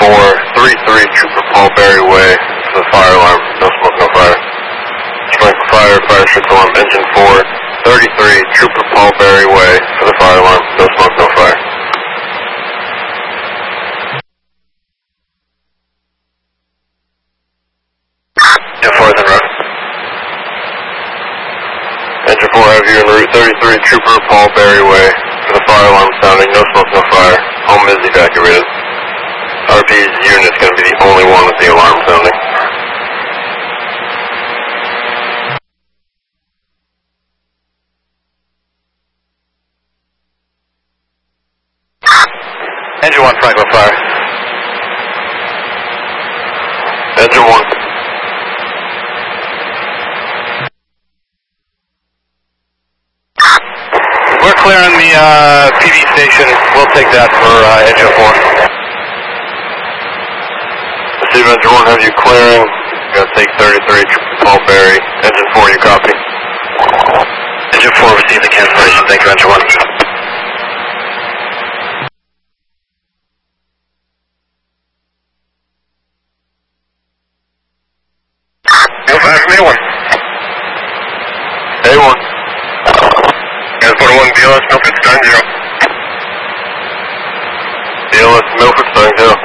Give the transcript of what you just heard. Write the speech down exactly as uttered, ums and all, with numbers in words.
four three three, Trooper Paul Berry Way for the fire alarm. No smoke, no fire. Strike fire, fire six alarm, engine four thirty-three, Trooper Paul Berry Way for the fire alarm. No smoke, no fire. Yeah, four is en route. Engine four, have you en route thirty-three, Trooper Paul Berry Way for the fire alarm sounding. No smoke, no fire. Home is evacuated. R P's unit's going to be the only one with the alarm sounding. Engine one, Franklin fire. Engine one. We're clearing the uh, P V station. We'll take that for uh, engine four. Receive engine one, have you clearing? You're going to take thirty-three, Paul Berry. Engine four, you copy? Engine four, receive the cancellation. Thank you, engine one. A one. A one. Transport one, D L S, Milford, Stein, zero. D L S, Milford, Stein, zero.